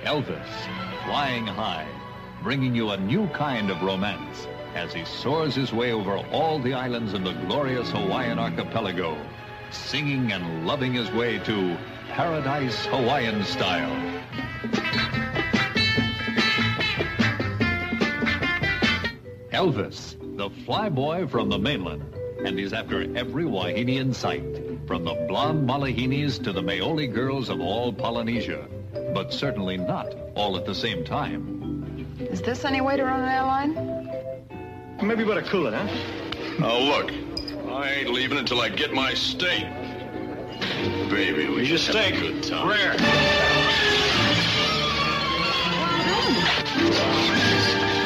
Elvis, flying high, bringing you a new kind of romance as he soars his way over all the islands in the glorious Hawaiian archipelago, singing and loving his way to Paradise Hawaiian Style. Elvis, the flyboy from the mainland, and he's after every Wahine in sight, from the blonde Malahinis to the Maoli girls of all Polynesia, but certainly not all at the same time. Is this any way to run an airline? Maybe you better cool it, huh? Oh, look, I ain't leaving until I get my steak. Baby, we just have a good time. Rare.